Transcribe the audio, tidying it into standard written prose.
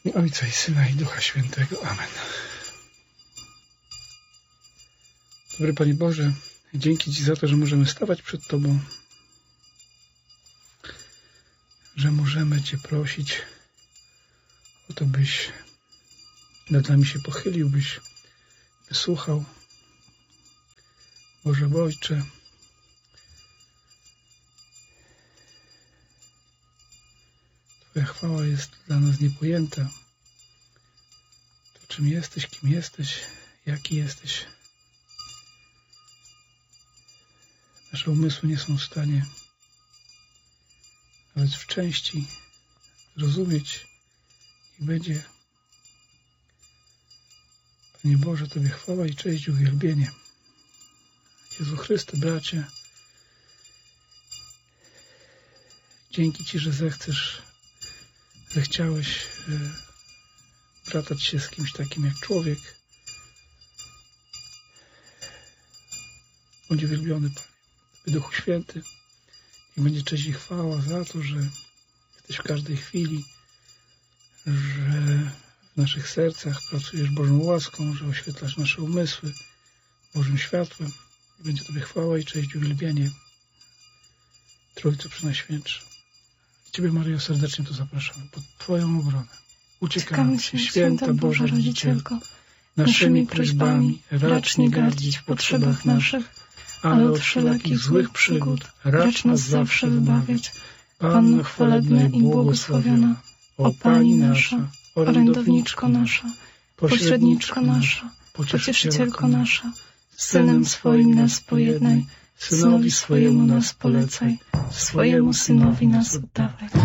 Ojca i Syna i Ducha Świętego. Amen. Dobry Panie Boże, dzięki Ci za to, że możemy stawać przed Tobą, że możemy Cię prosić o to, byś nad nami się pochylił, byś wysłuchał. Boże Ojcze, Twoja chwała jest dla nas niepojęta. To, czym jesteś, kim jesteś, jaki jesteś. Nasze umysły nie są w stanie nawet w części zrozumieć. Niech będzie, Panie Boże, Tobie chwała i cześć i uwielbienie. Jezu Chryste, bracie, dzięki Ci, że zechciałeś bratać się z kimś takim jak człowiek. Bądź uwielbiony, Panie. Duchu Święty, niech będzie cześć i chwała za to, że jesteś w każdej chwili, że w naszych sercach pracujesz Bożą łaską, że oświetlasz nasze umysły Bożym światłem. I będzie Tobie chwała i cześć i uwielbienie. Trójco Przenajświętsza. Ciebie, Maryjo, serdecznie tu zapraszamy pod Twoją obronę. Uciekamy Ci, Święta Boża Rodzicielko, naszymi prośbami racz nie gardzić w potrzebach naszych, ale od wszelakich złych przygód racz nas zawsze wybawiać. Panno chwalebna i błogosławiona, o Pani nasza, orędowniczko nasza, pośredniczko nasza, pocieszycielko nasza, z Synem swoim nas pojednaj, Synowi swojemu nas polecaj, swojemu Synowi nas oddawaj.